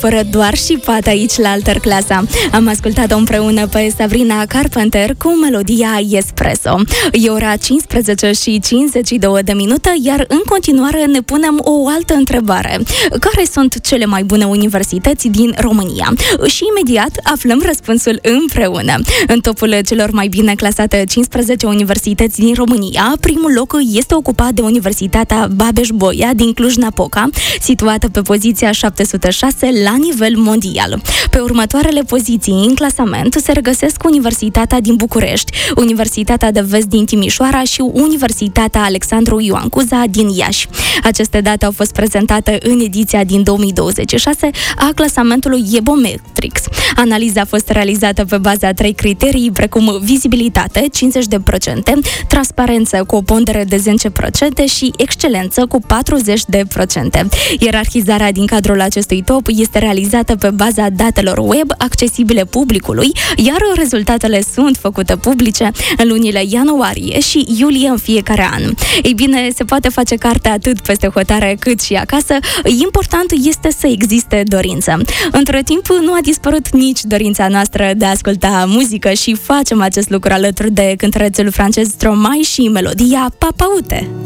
fără doar și poate aici la Alterclasa. Am ascultat-o împreună pe Sabrina Carpenter cu melodia Espresso. E ora 15 și 52 de minute, iar în continuare ne punem o altă întrebare. Care sunt cele mai bune universități din România? Și imediat aflăm răspunsul împreună. În topul celor mai bine clasate 15 universități din România, primul loc este ocupat de Universitatea Babeș-Bolyai din Cluj-Napoca, situată pe poziția 706 la nivel mondial. Pe următoarele poziții în clasament se regăsesc Universitatea din București, Universitatea de Vest din Timișoara și Universitatea Alexandru Ioan Cuza din Iași. Aceste date au fost prezentate în ediția din 2026 a clasamentului Ebometrics. Analiza a fost realizată pe baza 3 criterii, precum vizibilitate, 50%, transparență cu o pondere de 10% și excelență cu 40%. Ierarhizarea din cadrul acestui top este realizată pe baza datelor web accesibile publicului, iar rezultatele sunt făcute publice în lunile ianuarie și iulie în fiecare an. Ei bine, se poate face carte atât peste hotare cât și acasă. Important este să existe dorință. Între timp, nu a dispărut nici dorința noastră de a asculta muzică și facem acest lucru alături de cântărețul francez Stromae și melodia Papaute.